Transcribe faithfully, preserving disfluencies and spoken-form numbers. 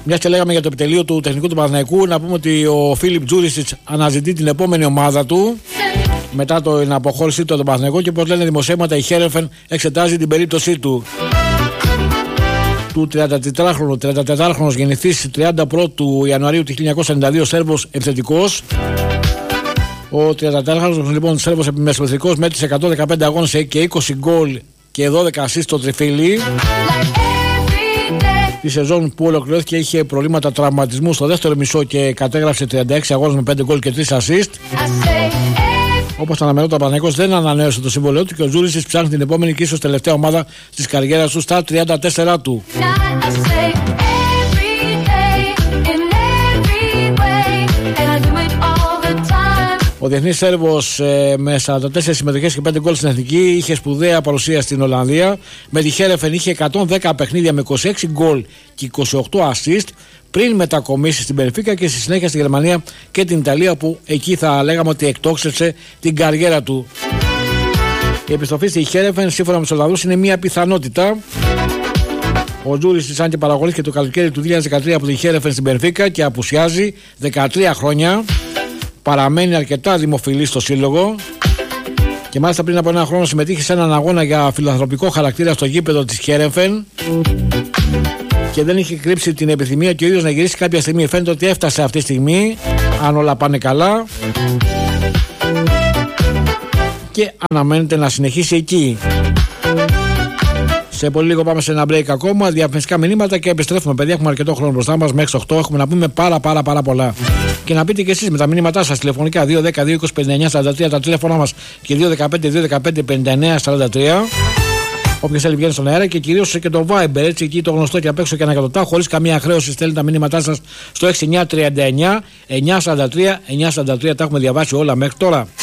Μιας και λέγαμε για το επιτελείο του τεχνικού του Παναθηναϊκού, να πούμε ότι ο Φίλιπ Τζούρισιτς αναζητεί την επόμενη ομάδα του μετά την αποχώρησή του από τον Παναθηναϊκό και, όπως λένε δημοσιεύματα, η Χέρεφεν εξετάζει την περίπτωσή του. Του τριαντατετράχρονου, τριαντατετράχρονος γεννηθής τριάντα πρώτου Ιανουαρίου του χίλια εννιακόσια ενενήντα δύο, Σέρβος επιθετικός. Ο τριαντατετράχρονος λοιπόν Σέρβος μεσοεπιθετικός μέτρησε εκατόν δεκαπέντε αγώνες και είκοσι γκολ και δώδεκα ασίστ στο τριφύλι. Τη σεζόν που ολοκληρώθηκε είχε προβλήματα τραυματισμού στο δεύτερο μισό και κατέγραψε τριάντα έξι αγώνες με πέντε γκολ και τρία ασίστ. Όπως αναμενόταν, ο Παναθηναϊκός δεν ανανέωσε το συμβόλαιό του και ο Τζούρισιτς ψάχνει την επόμενη και ίσως τελευταία ομάδα της καριέρας του στα τριάντα τέσσερα του. Ο διεθνής Σέρβος ε, με σαράντα τέσσερις συμμετοχές και πέντε γκολ στην εθνική είχε σπουδαία παρουσία στην Ολλανδία. Με τη Χέρεφεν είχε εκατόν δέκα παιχνίδια με είκοσι έξι γκολ και είκοσι οκτώ ασίστ πριν μετακομίσει στην Μπενφίκα και στη συνέχεια στη Γερμανία και την Ιταλία, που εκεί θα λέγαμε ότι εκτόξευσε την καριέρα του. Η επιστροφή στη Χέρεφεν σύμφωνα με τους Ολλανδούς είναι μια πιθανότητα. Ο Τζούρισιτς, αν και παραγωνίστηκε το καλοκαίρι του δύο χιλιάδες δεκατρία από τη Χέρεφεν στην Μπενφίκα και απουσιάζει δεκατρία χρόνια, παραμένει αρκετά δημοφιλής στο σύλλογο και μάλιστα πριν από ένα χρόνο συμμετείχε σε έναν αγώνα για φιλανθρωπικό χαρακτήρα στο γήπεδο της Χέρεφεν και δεν είχε κρύψει την επιθυμία και ο ίδιος να γυρίσει κάποια στιγμή. Φαίνεται ότι έφτασε αυτή τη στιγμή, αν όλα πάνε καλά, και αναμένεται να συνεχίσει εκεί. Σε πολύ λίγο πάμε σε ένα break ακόμα, διαφημιστικά μηνύματα και επιστρέφουμε, παιδιά. Έχουμε αρκετό χρόνο μπροστά μας, μέχρι οκτώ έχουμε να πούμε πάρα πάρα πάρα πολλά. Και να πείτε και εσείς με τα μηνύματά σας τηλεφωνικά δύο δέκα δύο είκοσι πενήντα εννιά σαράντα τρία τα τηλέφωνά μας και δύο δεκαπέντε δύο δεκαπέντε πενήντα εννιά σαράντα τρία. Όποιος θέλει βγαίνει στον αέρα και κυρίως και το Viber, έτσι, εκεί το γνωστό και απ' έξω και ανακατοτά, χωρίς καμία χρέωση. Στέλνετε τα μηνύματά σας στο έξι εννιά τρία εννιά εννιά σαράντα τρία εννιά σαράντα τρία. Τα έχουμε διαβάσει όλα μέχρι τώρα.